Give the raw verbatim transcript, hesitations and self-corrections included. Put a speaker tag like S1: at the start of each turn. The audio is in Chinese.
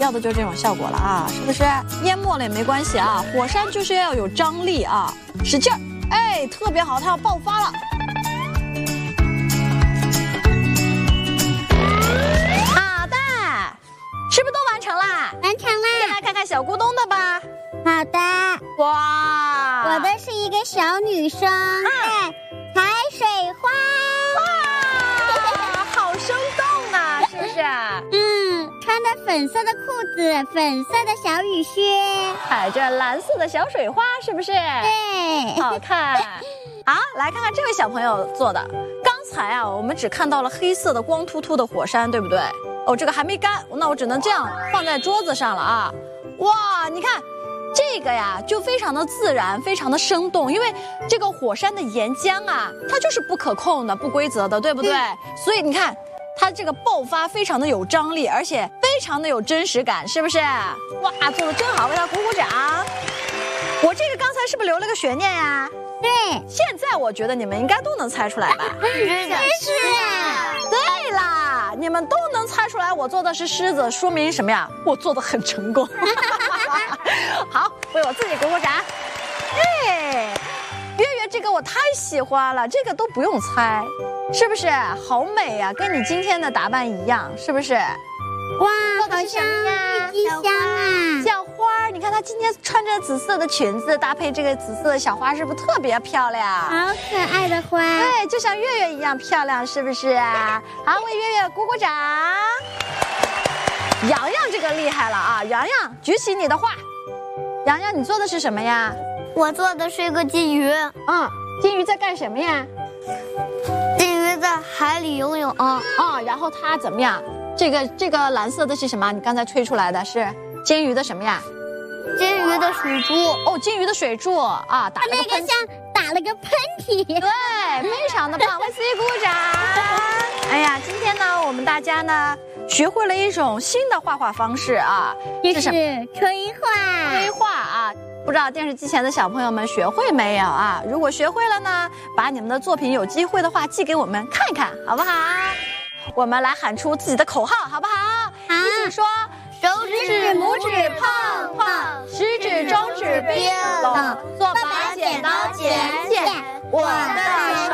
S1: 要的就是这种效果了啊，是不是？淹没了也没关系啊，火山就是要有张力啊，使劲儿，哎，特别好，它要爆发了。好的，是不是都完成啦？
S2: 完成啦！
S1: 再来看看小咕咚的吧。
S2: 好的。
S1: 哇，
S2: 我的是一个小女生在采水花。
S1: 哇，好生动啊，是不是？
S2: 嗯，穿着粉色的裤子，粉色的小雨靴，
S1: 踩着蓝色的小水花，是不是？
S2: 对，
S1: 好看。好，来看看这位小朋友做的。刚才啊，我们只看到了黑色的光秃秃的火山，对不对？哦，这个还没干，那我只能这样放在桌子上了啊。哇，你看。这个呀，就非常的自然，非常的生动，因为这个火山的岩浆啊，它就是不可控的、不规则的，对不对？嗯、所以你看，它这个爆发非常的有张力，而且非常的有真实感，是不是？哇，做的真好，为他鼓鼓掌。我这个刚才是不是留了个悬念呀？
S2: 对，
S1: 现在我觉得你们应该都能猜出来吧？
S2: 是的，是啊。
S1: 对啦，你们都能猜出来我做的是狮子，说明什么呀？我做的很成功。好，为我自己鼓鼓掌。哎，月月这个我太喜欢了，这个都不用猜，是不是？好美呀、啊，跟你今天的打扮一样，是不是？
S2: 哇，好像郁金香啊！
S1: 小花，你看她今天穿着紫色的裙子，搭配这个紫色的小花，是不是特别漂亮？
S2: 好可爱的花。
S1: 对，就像月月一样漂亮，是不是啊？好，为月月鼓鼓掌。洋洋这个厉害了啊！洋洋，举起你的画。洋洋，你做的是什么呀？
S2: 我做的是一个金鱼。
S1: 嗯，金鱼在干什么呀？
S2: 金鱼在海里游泳。啊、
S1: 哦，然后它怎么样？这个这个蓝色的是什么？你刚才吹出来的是金鱼的什么呀？
S2: 金鱼的水珠。
S1: 哦，金鱼的水柱啊，打了个喷嚏。
S2: 那个像打了个喷嚏。
S1: 对，非常的棒，为自己鼓掌。哎呀，今天呢，我们大家呢学会了一种新的画画方式啊，
S2: 就是吹画。
S1: 吹画啊，不知道电视机前的小朋友们学会没有啊？如果学会了呢，把你们的作品有机会的话寄给我们看一看，好不好？我们来喊出自己的口号，好不好？
S2: 好，
S1: 一起说：
S2: 手指、拇指碰碰，
S1: 食指、中指并拢，
S2: 做把剪刀剪剪，我的